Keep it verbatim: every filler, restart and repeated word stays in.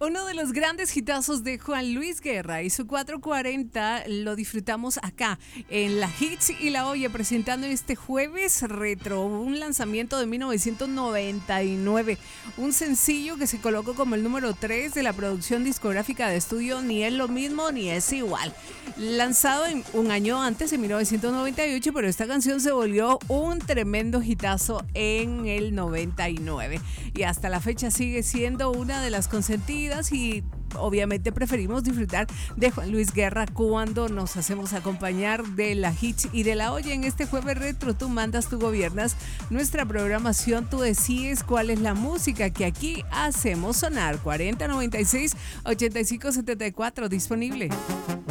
Uno de los grandes hitazos de Juan Luis Guerra y su cuatrocientos cuarenta lo disfrutamos acá en La Hits y La Olla, presentando este jueves retro, un lanzamiento de mil novecientos noventa y nueve, un sencillo que se colocó como el número tres de la producción discográfica de estudio Ni es lo mismo ni es igual, lanzado en un año antes, en mil novecientos noventa y ocho, pero esta canción se volvió un tremendo hitazo en el noventa y nueve y hasta la fecha sigue siendo una de las consentidas, y obviamente preferimos disfrutar de Juan Luis Guerra cuando nos hacemos acompañar de La Hits y de La Olla. En este jueves retro, tú mandas, tú gobiernas nuestra programación, tú decides cuál es la música que aquí hacemos sonar. Cuarenta noventa y seis ochenta y cinco setenta y cuatro disponible.